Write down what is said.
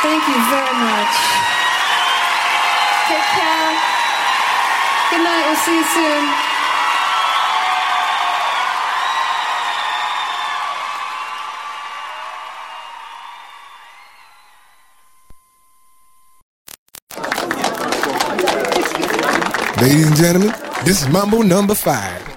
Thank you very much. Take care. Good night. We'll see you soon. Ladies and gentlemen, this is Mambo number 5.